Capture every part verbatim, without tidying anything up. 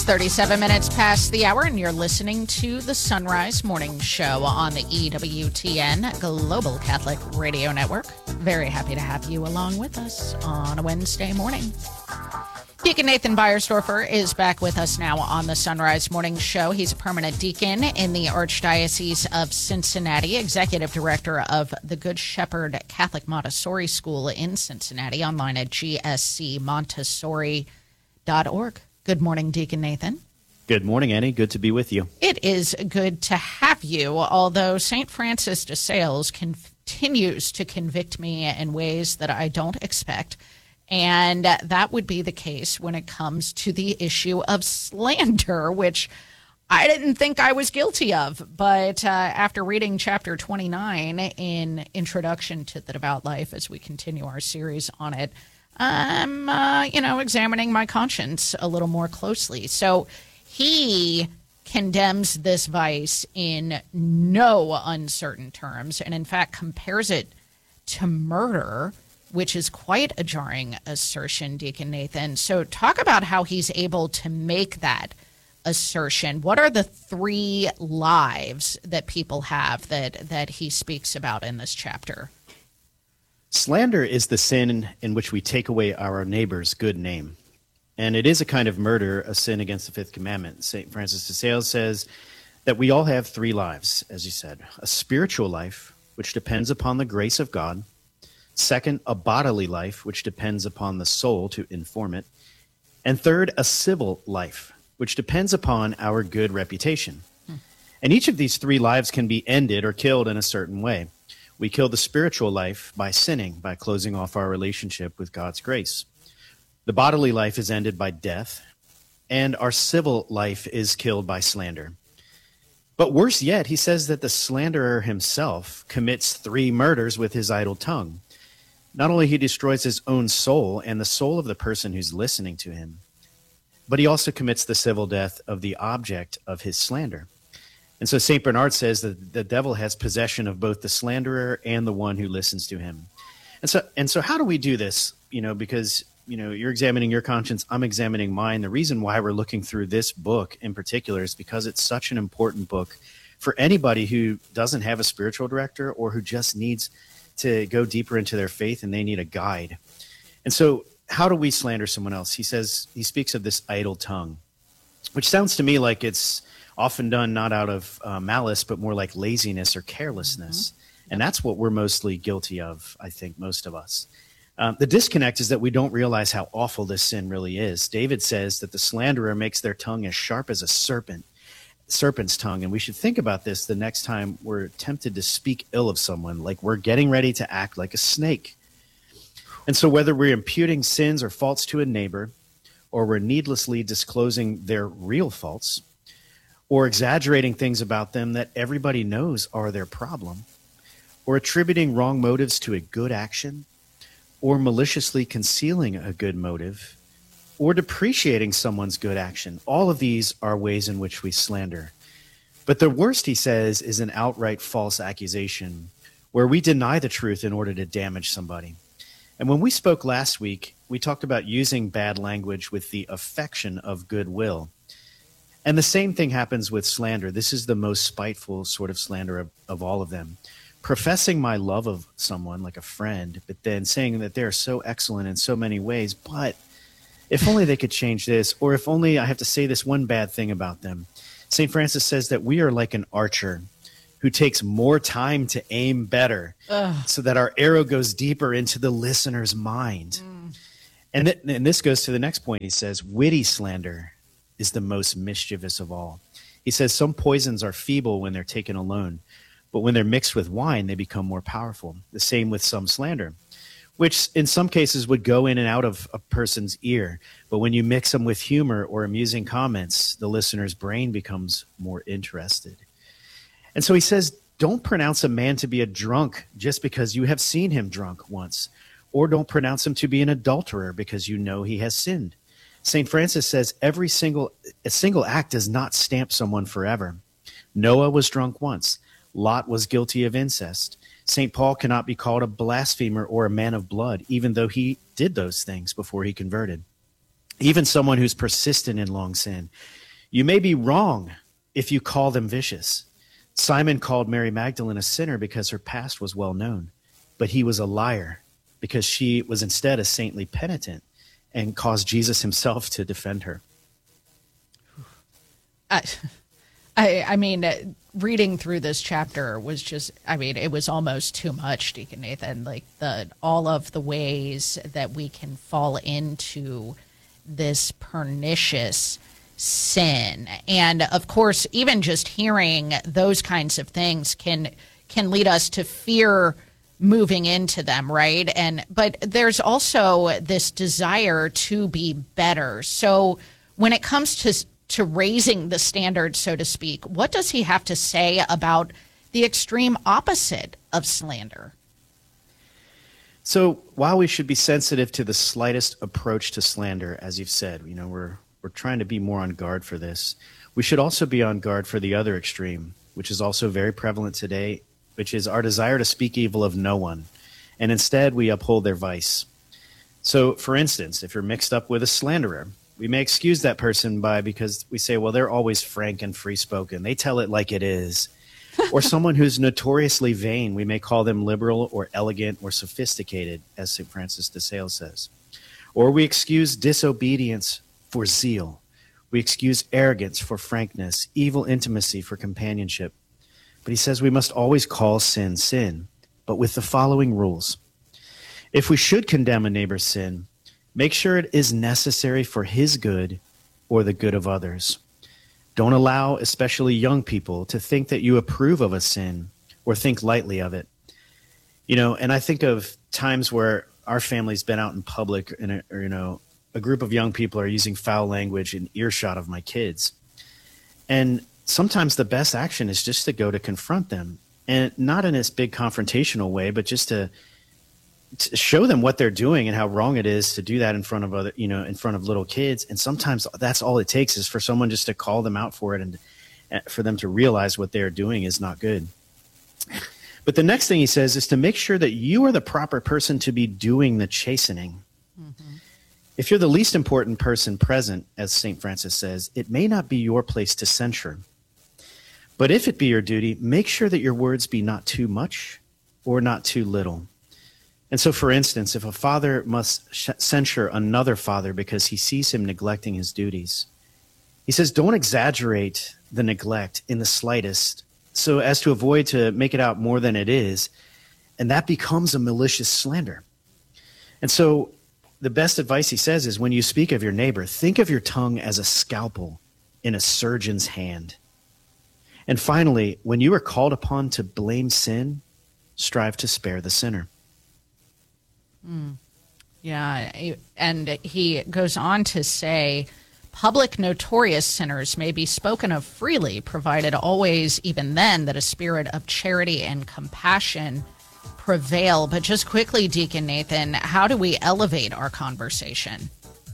It's thirty-seven minutes past the hour, and you're listening to the Sunrise Morning Show on the E W T N Global Catholic Radio Network. Very happy to have you along with us on a Wednesday morning. Deacon Nathan Beiersdorfer is back with us now on the Sunrise Morning Show. He's a permanent deacon in the Archdiocese of Cincinnati, executive director of the Good Shepherd Catholic Montessori School in Cincinnati, online at g s c montessori dot org. Good morning, Deacon Nathan. Good morning, Annie. Good to be with you. It is good to have you, although Saint Francis de Sales continues to convict me in ways that I don't expect. And that would be the case when it comes to the issue of slander, which I didn't think I was guilty of. But uh, after reading chapter twenty-nine in Introduction to the Devout Life, as we continue our series on it, I'm, uh, you know, examining my conscience a little more closely. So he condemns this vice in no uncertain terms, and in fact compares it to murder, which is quite a jarring assertion, Deacon Nathan. So talk about how he's able to make that assertion. What are the three lives that people have that, that he speaks about in this chapter? Slander is the sin in which we take away our neighbor's good name. And it is a kind of murder, a sin against the fifth commandment. Saint Francis de Sales says that we all have three lives, as you said. A spiritual life, which depends upon the grace of God. Second, a bodily life, which depends upon the soul to inform it. And third, a civil life, which depends upon our good reputation. Hmm. And each of these three lives can be ended or killed in a certain way. We kill the spiritual life by sinning, by closing off our relationship with God's grace. The bodily life is ended by death, and our civil life is killed by slander. But worse yet, he says that the slanderer himself commits three murders with his idle tongue. Not only he destroys his own soul and the soul of the person who's listening to him, but he also commits the civil death of the object of his slander. And so Saint Bernard says that the devil has possession of both the slanderer and the one who listens to him. And so, and so how do we do this? You know, because, you know, you're examining your conscience, I'm examining mine. The reason why we're looking through this book in particular is because it's such an important book for anybody who doesn't have a spiritual director or who just needs to go deeper into their faith and they need a guide. And so how do we slander someone else? He says, he speaks of this idle tongue, which sounds to me like it's often done not out of uh, malice, but more like laziness or carelessness. Mm-hmm. And that's what we're mostly guilty of, I think, most of us. Um, the disconnect is that we don't realize how awful this sin really is. David says that the slanderer makes their tongue as sharp as a serpent, serpent's tongue. And we should think about this the next time we're tempted to speak ill of someone, like we're getting ready to act like a snake. And so whether we're imputing sins or faults to a neighbor, or we're needlessly disclosing their real faults, or exaggerating things about them that everybody knows are their problem, or attributing wrong motives to a good action, or maliciously concealing a good motive, or depreciating someone's good action. All of these are ways in which we slander. But the worst, he says, is an outright false accusation, where we deny the truth in order to damage somebody. And when we spoke last week, we talked about using bad language with the affection of goodwill. And the same thing happens with slander. This is the most spiteful sort of slander of, of all of them. Professing my love of someone like a friend, but then saying that they're so excellent in so many ways, but if only they could change this, or if only I have to say this one bad thing about them. Saint Francis says that we are like an archer who takes more time to aim better, Ugh. so that our arrow goes deeper into the listener's mind. Mm. And, th- and this goes to the next point. He says, witty slander is the most mischievous of all. He says some poisons are feeble when they're taken alone, but when they're mixed with wine, they become more powerful. The same with some slander, which in some cases would go in and out of a person's ear. But when you mix them with humor or amusing comments, the listener's brain becomes more interested. And so he says, don't pronounce a man to be a drunk just because you have seen him drunk once, or don't pronounce him to be an adulterer because you know he has sinned. Saint Francis says every single a single act does not stamp someone forever. Noah was drunk once. Lot was guilty of incest. Saint Paul cannot be called a blasphemer or a man of blood, even though he did those things before he converted. even someone who's persistent in long sin. You may be wrong if you call them vicious. Simon called Mary Magdalene a sinner because her past was well known, but he was a liar because she was instead a saintly penitent and caused Jesus himself to defend her. I, I, I mean, uh, reading through this chapter was just, I mean, it was almost too much, Deacon Nathan. Like the all of the ways that we can fall into this pernicious sin, and of course, even just hearing those kinds of things can can lead us to fear moving into them, right? And but there's also this desire to be better. So when it comes to to raising the standard, so to speak, what does he have to say about the extreme opposite of slander? So while we should be sensitive to the slightest approach to slander, as you've said, you know, we're we're trying to be more on guard for this. We should also be on guard for the other extreme, which is also very prevalent today, which is our desire to speak evil of no one, and instead we uphold their vice. So, for instance, if you're mixed up with a slanderer, we may excuse that person by because we say, well, they're always frank and free-spoken. They tell it like it is. Or someone who's notoriously vain, we may call them liberal or elegant or sophisticated, as Saint Francis de Sales says. Or we excuse disobedience for zeal. We excuse arrogance for frankness, evil intimacy for companionship. But he says we must always call sin sin, but with the following rules. If we should condemn a neighbor's sin, make sure it is necessary for his good or the good of others. Don't allow, especially young people, to think that you approve of a sin or think lightly of it. You know, and I think of times where our family's been out in public and, a, or, you know, a group of young people are using foul language in earshot of my kids. And sometimes the best action is just to go to confront them, and not in this big confrontational way, but just to, to show them what they're doing and how wrong it is to do that in front of other, you know, in front of little kids. And sometimes that's all it takes is for someone just to call them out for it and uh, for them to realize what they're doing is not good. But the next thing he says is to make sure that you are the proper person to be doing the chastening. Mm-hmm. If you're the least important person present, as Saint Francis says, it may not be your place to censure. But if it be your duty, make sure that your words be not too much or not too little. And so, for instance, if a father must sh- censure another father because he sees him neglecting his duties, he says, don't exaggerate the neglect in the slightest so as to avoid to make it out more than it is. And that becomes a malicious slander. And so the best advice he says is when you speak of your neighbor, think of your tongue as a scalpel in a surgeon's hand. And finally, when you are called upon to blame sin, strive to spare the sinner. Mm. Yeah, and he goes on to say, public notorious sinners may be spoken of freely, provided always, even then, that a spirit of charity and compassion prevail. But just quickly, Deacon Nathan, how do we elevate our conversation?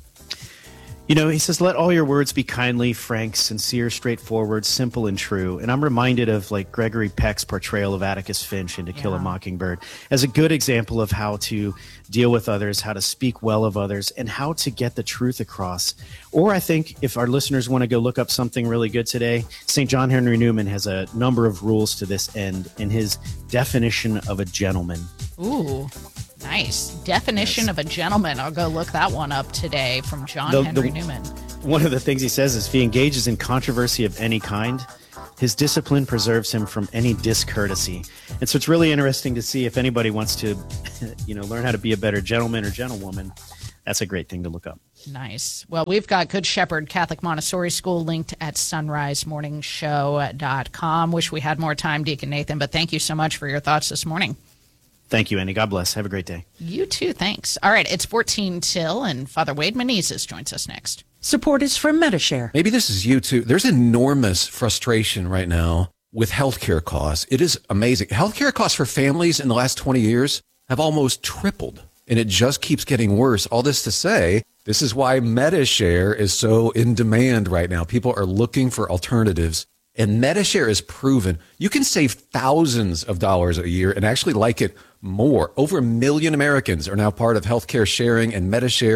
You know, he says, let all your words be kindly, frank, sincere, straightforward, simple, and true. And I'm reminded of like Gregory Peck's portrayal of Atticus Finch in To Kill a Mockingbird as a good example of how to deal with others, how to speak well of others, and how to get the truth across. Or I think if our listeners want to go look up something really good today, Saint John Henry Newman has a number of rules to this end in his definition of a gentleman. Ooh. Nice. Definition yes. of a gentleman. I'll go look that one up today from John the, Henry the, Newman. One of the things he says is if he engages in controversy of any kind, his discipline preserves him from any discourtesy. And so it's really interesting to see if anybody wants to, you know, learn how to be a better gentleman or gentlewoman. That's a great thing to look up. Nice. Well, we've got Good Shepherd Catholic Montessori School linked at sunrise morning show dot com. Wish we had more time, Deacon Nathan, but thank you so much for your thoughts this morning. Thank you, Andy. God bless. Have a great day. You too. Thanks. All right. It's fourteen till, and Father Wade Menezes joins us next. Support is from Medi-Share. Maybe this is you too. There's enormous frustration right now with healthcare costs. It is amazing. Healthcare costs for families in the last twenty years have almost tripled, and it just keeps getting worse. All this to say, this is why Medi-Share is so in demand right now. People are looking for alternatives. And Medi-Share is proven you can save thousands of dollars a year and actually like it more. Over a million Americans are now part of healthcare sharing, and Medi-Share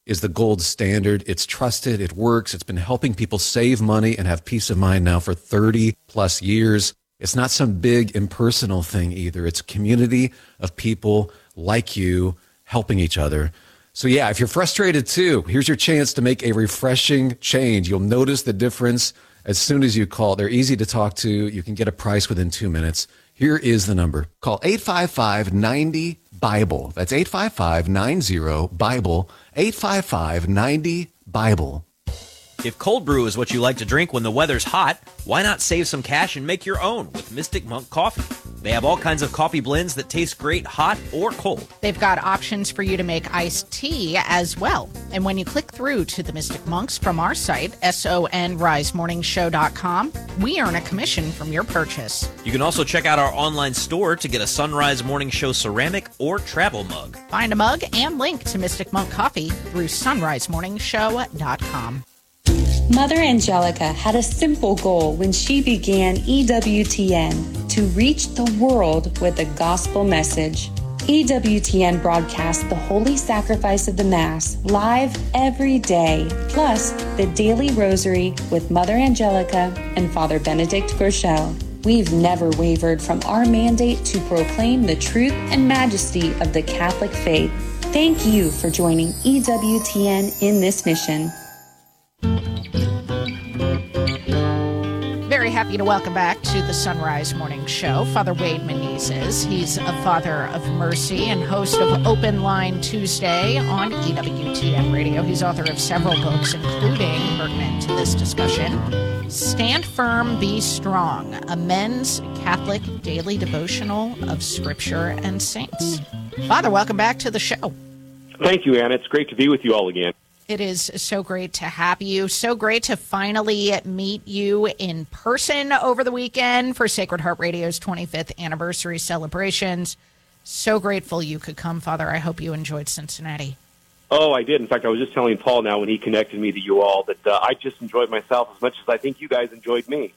is the gold standard. It's trusted. It works. It's been helping people save money and have peace of mind now for thirty plus years. It's not some big impersonal thing either. It's a community of people like you helping each other. So yeah, if you're frustrated too, here's your chance to make a refreshing change. You'll notice the difference as soon as you call. They're easy to talk to. You can get a price within two minutes. Here is the number. Call eight five five, nine zero, BIBLE. That's eight five five, nine zero, BIBLE. eight five five, nine zero, BIBLE. If cold brew is what you like to drink when the weather's hot, why not save some cash and make your own with Mystic Monk Coffee? They have all kinds of coffee blends that taste great hot or cold. They've got options for you to make iced tea as well. And when you click through to the Mystic Monks from our site, sonrise morning show dot com, we earn a commission from your purchase. You can also check out our online store to get a Sunrise Morning Show ceramic or travel mug. Find a mug and link to Mystic Monk Coffee through sunrise morning show dot com. Mother Angelica had a simple goal when she began E W T N, to reach the world with a gospel message. E W T N broadcasts the Holy Sacrifice of the Mass live every day, plus the Daily Rosary with Mother Angelica and Father Benedict Groeschel. We've never wavered from our mandate to proclaim the truth and majesty of the Catholic faith. Thank you for joining E W T N in this mission. Very happy to welcome back to the Sunrise Morning Show, Father Wade Menezes. He's a father of mercy and host of Open Line Tuesday on E W T N Radio. He's author of several books, including, pertinent to this discussion, Stand Firm, Be Strong, a men's Catholic daily devotional of Scripture and Saints. Father, welcome back to the show. Thank you, Anna. It's great to be with you all again. It is so great to have you. So great to finally meet you in person over the weekend for Sacred Heart Radio's twenty-fifth anniversary celebrations. So grateful you could come, Father. I hope you enjoyed Cincinnati. Oh, I did. In fact, I was just telling Paul now when he connected me to you all that uh, I just enjoyed myself as much as I think you guys enjoyed me.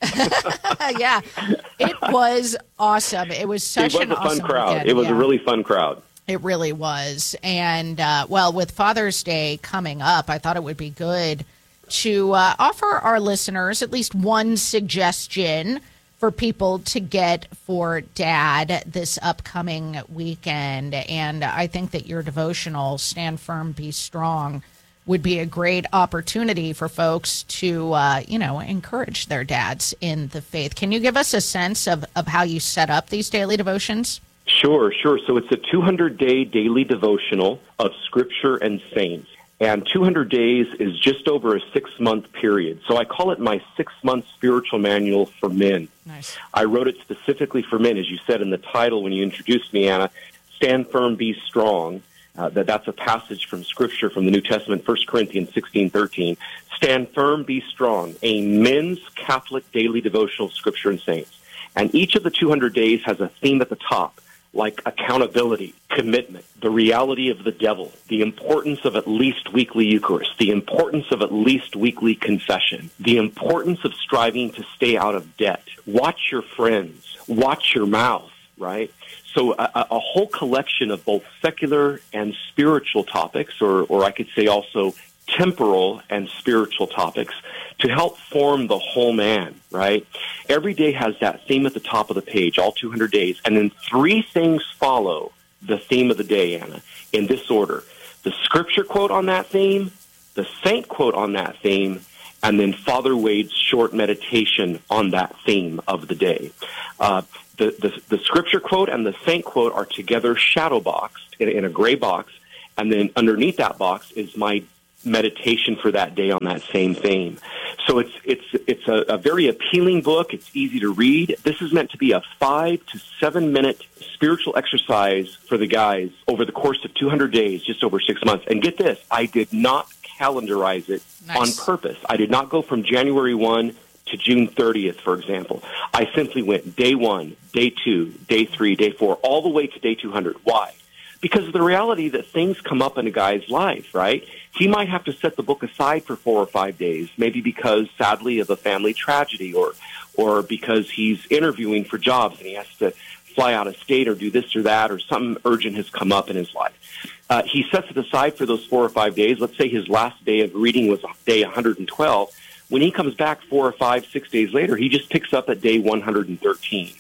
Yeah, it was awesome. It was such it was an a fun awesome crowd. weekend. It was yeah. a really fun crowd. It really was. And, uh, well, with Father's Day coming up, I thought it would be good to uh, offer our listeners at least one suggestion for people to get for Dad this upcoming weekend. And I think that your devotional, Stand Firm, Be Strong, would be a great opportunity for folks to, uh, you know, encourage their dads in the faith. Can you give us a sense of, of how you set up these daily devotions? Sure, sure. So it's a two hundred day daily devotional of Scripture and Saints. And two hundred days is just over a six-month period. So I call it my six-month spiritual manual for men. Nice. I wrote it specifically for men, as you said in the title when you introduced me, Anna. Stand firm, be strong. Uh, that that's a passage from Scripture from the New Testament, First Corinthians sixteen thirteen. Stand firm, be strong. A men's Catholic daily devotional of Scripture and Saints. And each of the two hundred days has a theme at the top, like accountability, commitment, the reality of the devil, the importance of at least weekly Eucharist, the importance of at least weekly confession, the importance of striving to stay out of debt. Watch your friends, watch your mouth, right? So a, a whole collection of both secular and spiritual topics, or, or I could say also temporal and spiritual topics, to help form the whole man, right? Every day has that theme at the top of the page, all two hundred days, and then three things follow the theme of the day, Anna, in this order. The Scripture quote on that theme, the saint quote on that theme, and then Father Wade's short meditation on that theme of the day. Uh, the, the, the Scripture quote and the saint quote are together shadow boxed in, in a gray box, and then underneath that box is my meditation for that day on that same theme. So it's it's it's a, a very appealing book. It's easy to read. This is meant to be a five to seven minute spiritual exercise for the guys over the course of two hundred days, just over six months. And get this, I did not calendarize it Nice. on purpose. I did not go from January first to June thirtieth, for example. I simply went day one, day two, day three, day four, all the way to day two hundred. Why? Because of the reality that things come up in a guy's life, right? He might have to set the book aside for four or five days, maybe because, sadly, of a family tragedy, or or because he's interviewing for jobs and he has to fly out of state or do this or that, or something urgent has come up in his life. Uh, he sets it aside for those four or five days. Let's say his last day of reading was day one hundred twelve. When he comes back four or five, six days later, he just picks up at day one hundred thirteen.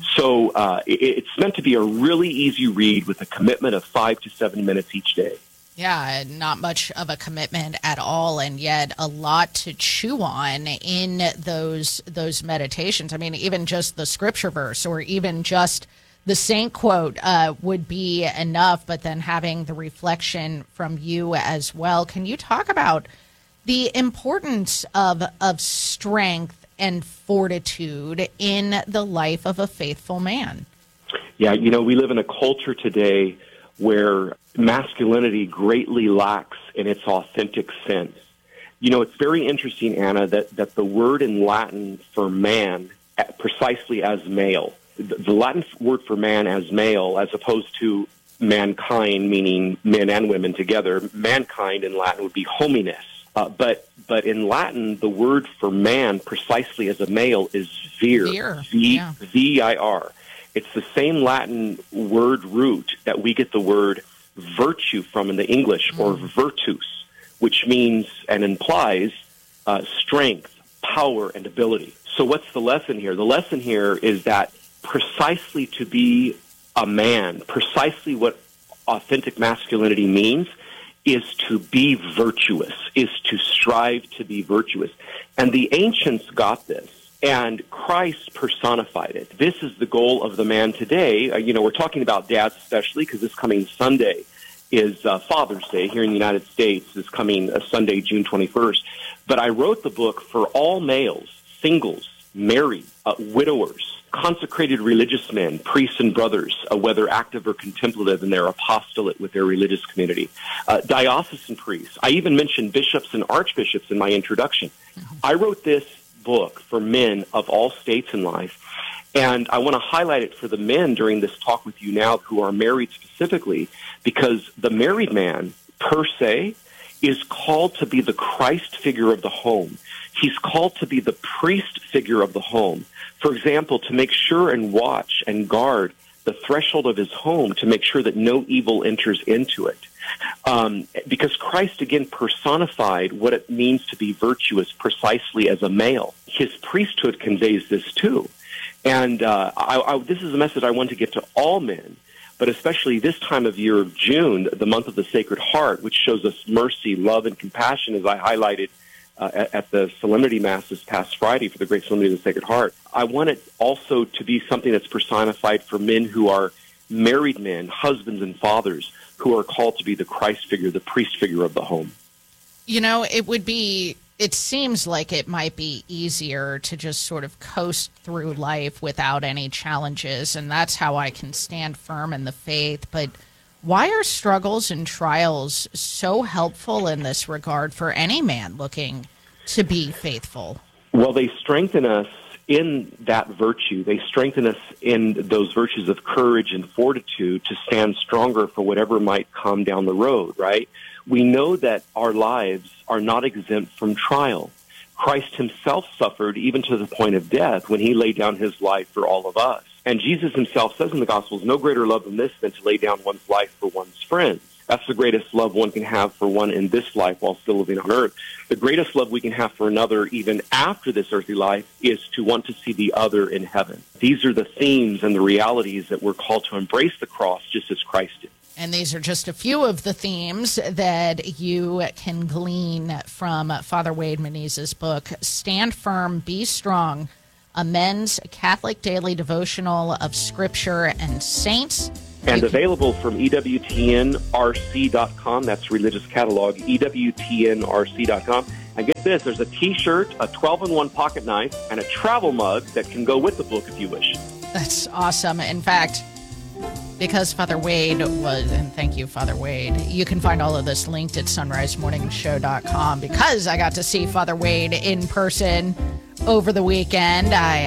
So uh, it, it's meant to be a really easy read with a commitment of five to seven minutes each day. Yeah, not much of a commitment at all, and yet a lot to chew on in those those meditations. I mean, even just the scripture verse or even just the saint quote uh, would be enough, but then having the reflection from you as well. Can you talk about the importance of of strength and fortitude in the life of a faithful man? Yeah, you know, we live in a culture today where masculinity greatly lacks in its authentic sense. You know, it's very interesting, Anna, that, that the word in Latin for man, precisely as male, the, the Latin word for man as male, as opposed to mankind, meaning men and women together, mankind in Latin would be hominus. Uh, but but in Latin, the word for man precisely as a male is vir, Vir, V, yeah. V I R. It's the same Latin word root that we get the word virtue from in the English, mm. or virtus, which means and implies uh, strength, power, and ability. So what's the lesson here? The lesson here is that precisely to be a man, precisely what authentic masculinity means, is to be virtuous, is to strive to be virtuous. And the ancients got this. And Christ personified it. This is the goal of the man today. Uh, you know, we're talking about dads especially because this coming Sunday is uh, Father's Day here in the United States, this coming uh, Sunday, June twenty-first. But I wrote the book for all males, singles, married, uh, widowers, consecrated religious men, priests and brothers, uh, whether active or contemplative in their apostolate with their religious community, uh, diocesan priests. I even mentioned bishops and archbishops in my introduction. I wrote this book for men of all states in life, and I want to highlight it for the men during this talk with you now who are married specifically, because the married man, per se, is called to be the Christ figure of the home. He's called to be the priest figure of the home. For example, to make sure and watch and guard the threshold of his home to make sure that no evil enters into it. Um, because Christ, again, personified what it means to be virtuous precisely as a male. His priesthood conveys this too. And uh, I, I, this is a message I want to get to all men, but especially this time of year of June, the month of the Sacred Heart, which shows us mercy, love, and compassion, as I highlighted uh, at, at the Solemnity Mass this past Friday for the Great Solemnity of the Sacred Heart. I want it also to be something that's personified for men who are married men, husbands and fathers, who are called to be the Christ figure, the priest figure of the home. You know, it would be, it seems like it might be easier to just sort of coast through life without any challenges, and that's how I can stand firm in the faith. But why are struggles and trials so helpful in this regard for any man looking to be faithful? Well, they strengthen us in that virtue. They strengthen us in those virtues of courage and fortitude to stand stronger for whatever might come down the road, right? We know that our lives are not exempt from trial. Christ himself suffered even to the point of death when he laid down his life for all of us. And Jesus himself says in the Gospels, no greater love than this than to lay down one's life for one's friends. That's the greatest love one can have for one in this life while still living on earth. The greatest love we can have for another even after this earthly life is to want to see the other in heaven. These are the themes and the realities that we're called to embrace the cross just as Christ did. And these are just a few of the themes that you can glean from Father Wade Menezes' book, Stand Firm, Be Strong, a men's Catholic daily devotional of Scripture and Saints. And available from E W T N R C dot com. That's religious catalog, E W T N R C dot com. And get this, there's a T-shirt, a twelve in one pocket knife, and a travel mug that can go with the book if you wish. That's awesome. In fact, because Father Wade was, and thank you, Father Wade, you can find all of this linked at sunrise morning show dot com. Because I got to see Father Wade in person over the weekend, I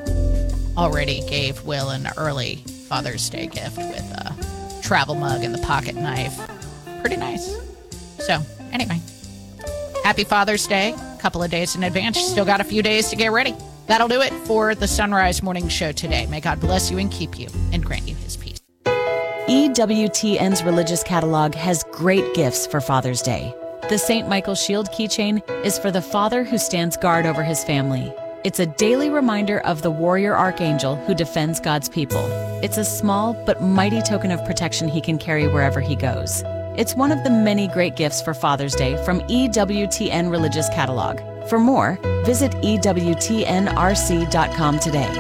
uh, already gave Will an early Father's Day gift with a travel mug and the pocket knife. Pretty nice. So, anyway, happy Father's Day. A couple of days in advance. You still got a few days to get ready. That'll do it for the Sunrise Morning Show today. May God bless you and keep you and grant you his peace. E W T N's religious catalog has great gifts for Father's Day. The Saint Michael Shield keychain is for the father who stands guard over his family. It's a daily reminder of the warrior archangel who defends God's people. It's a small but mighty token of protection he can carry wherever he goes. It's one of the many great gifts for Father's Day from E W T N Religious Catalog. For more, visit E W T N R C dot com today.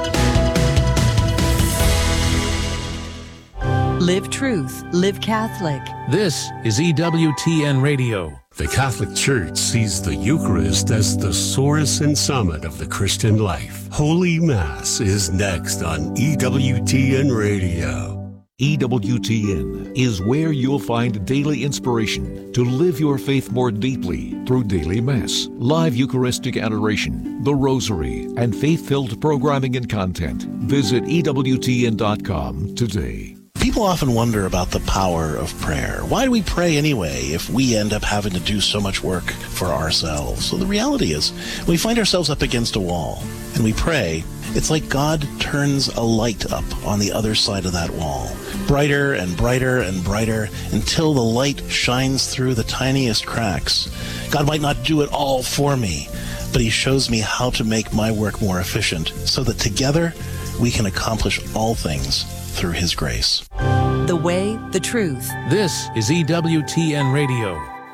Live truth, live Catholic. This is E W T N Radio. The Catholic Church sees the Eucharist as the source and summit of the Christian life. Holy Mass is next on E W T N Radio. E W T N is where you'll find daily inspiration to live your faith more deeply through daily Mass, live Eucharistic adoration, the Rosary, and faith-filled programming and content. Visit E W T N dot com today. People often wonder about the power of prayer. Why do we pray anyway if we end up having to do so much work for ourselves? So the reality is, when we find ourselves up against a wall and we pray, it's like God turns a light up on the other side of that wall. Brighter and brighter and brighter until the light shines through the tiniest cracks. God might not do it all for me, but he shows me how to make my work more efficient so that together we can accomplish all things through his grace. The way, the truth. This is E W T N Radio.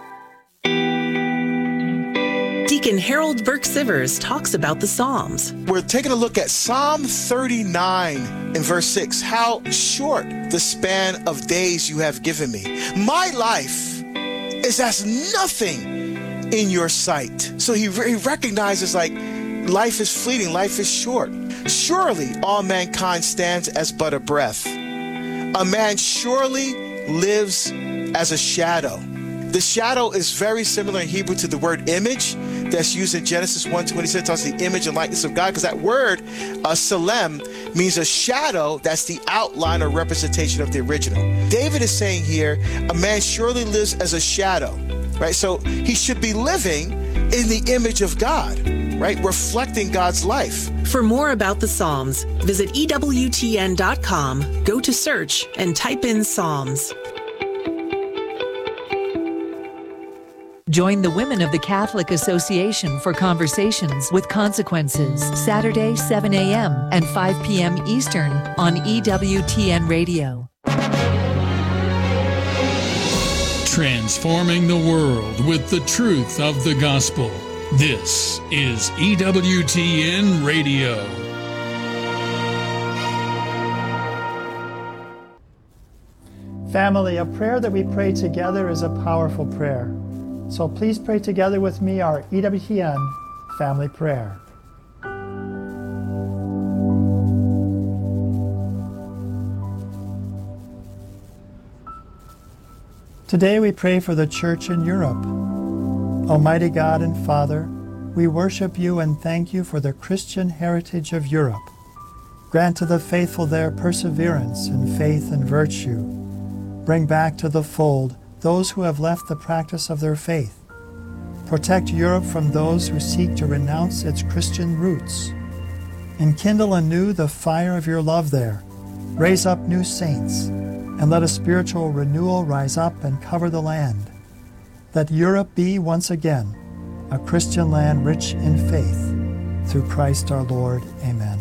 Deacon Harold Burke Sivers talks about the Psalms. We're taking a look at Psalm thirty-nine in verse six. How short the span of days you have given me. My life is as nothing in your sight. So he, he recognizes like life is fleeting, life is short. Surely all mankind stands as but a breath. A man surely lives as a shadow. The shadow is very similar in Hebrew to the word image that's used in Genesis one twenty-six, talks the image and likeness of God, because that word, uh, Salem, means a shadow that's the outline or representation of the original. David is saying here, a man surely lives as a shadow, right? So he should be living in the image of God, right? Reflecting God's life. For more about the Psalms, visit E W T N dot com, go to search, and type in Psalms. Join the Women of the Catholic Association for Conversations with Consequences, Saturday, seven a.m. and five p.m. Eastern on E W T N Radio. Transforming the world with the truth of the gospel. This is E W T N Radio. Family, a prayer that we pray together is a powerful prayer. So please pray together with me our E W T N family prayer. Today we pray for the Church in Europe. Almighty God and Father, we worship you and thank you for the Christian heritage of Europe. Grant to the faithful there perseverance in faith and virtue. Bring back to the fold those who have left the practice of their faith. Protect Europe from those who seek to renounce its Christian roots. Enkindle anew the fire of your love there. Raise up new saints, and let a spiritual renewal rise up and cover the land. Let Europe be once again a Christian land rich in faith. Through Christ our Lord. Amen.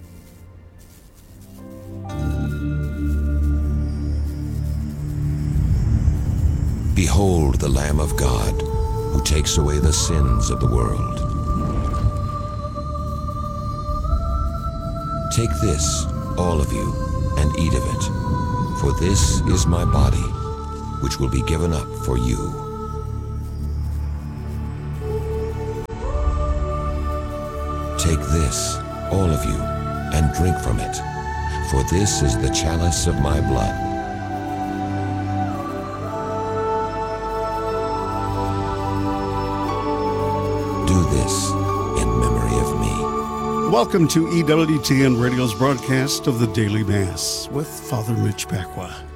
Behold the Lamb of God, who takes away the sins of the world. Take this, all of you, and eat of it, for this is my body, which will be given up for you. Take this, all of you, and drink from it, for this is the chalice of my blood. Do this in memory of me. Welcome to E W T N Radio's broadcast of the Daily Mass with Father Mitch Pacwa.